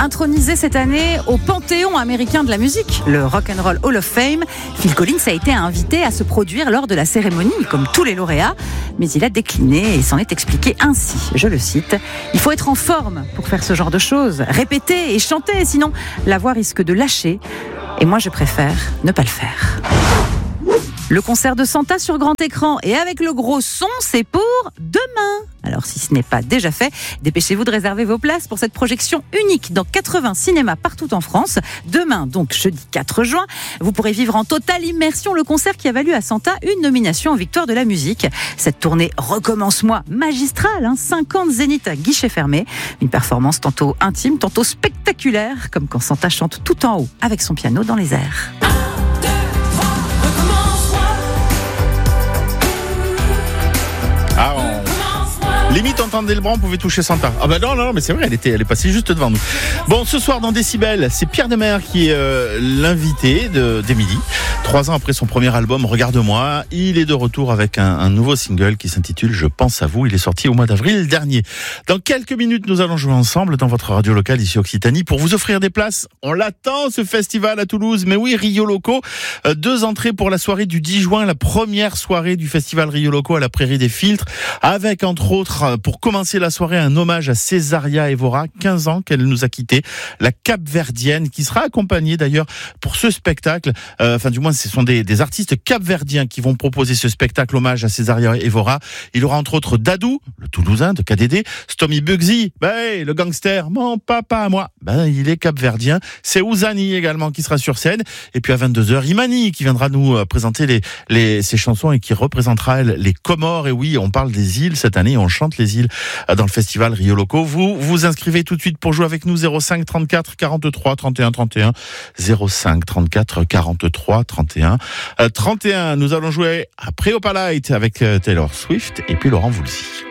Intronisé cette année au panthéon américain de la musique, le Rock and Roll Hall of Fame, Phil Collins a été invité à se produire lors de la cérémonie, comme tous les lauréats, mais il a décliné et s'en est expliqué ainsi, je le cite, « Il faut être en forme pour faire ce genre de choses, répéter et chanter, sinon la voix risque de lâcher, et moi je préfère ne pas le faire ». Le concert de Santa sur grand écran et avec le gros son, c'est pour demain. Alors si ce n'est pas déjà fait, dépêchez-vous de réserver vos places pour cette projection unique dans 80 cinémas partout en France. Demain, donc jeudi 4 juin, vous pourrez vivre en totale immersion le concert qui a valu à Santa une nomination aux Victoires de la musique. Cette tournée Recommence-moi magistrale, 50 zéniths à guichet fermé. Une performance tantôt intime, tantôt spectaculaire, comme quand Santa chante tout en haut avec son piano dans les airs. Limite, entendez le bras, on pouvait toucher Santa. Ah bah non, mais c'est vrai, elle est passée juste devant nous. Bon, ce soir dans Décibel, c'est Pierre Demers qui est l'invité d'Émilie. 3 ans après son premier album, Regarde-moi, il est de retour avec un nouveau single qui s'intitule Je pense à vous. Il est sorti au mois d'avril dernier. Dans quelques minutes, nous allons jouer ensemble dans votre radio locale ici Occitanie pour vous offrir des places. On l'attend, ce festival à Toulouse. Mais oui, Rio Loco. 2 entrées pour la soirée du 10 juin, la première soirée du festival Rio Loco à la Prairie des Filtres, avec entre autres, pour commencer la soirée, un hommage à Césaria Évora, 15 ans qu'elle nous a quittés, la Cap-Verdienne, qui sera accompagnée d'ailleurs pour ce spectacle, du moins ce sont des artistes capverdiens qui vont proposer ce spectacle hommage à Césaria Évora. Il y aura entre autres Dadou, le Toulousain de KDD, Stomy Bugsy, le gangster, mon papa à moi, il est capverdien. C'est Ouzani également qui sera sur scène, et puis à 22h, Imani qui viendra nous présenter ses chansons et qui représentera les Comores. Et oui, on parle des îles cette année, on chante les îles dans le festival Rio Loco. Vous vous inscrivez tout de suite pour jouer avec nous, 05 34 43 31 31, 05 34 43 31 31. Nous allons jouer à Preopalite avec Taylor Swift et puis Laurent Voulzy.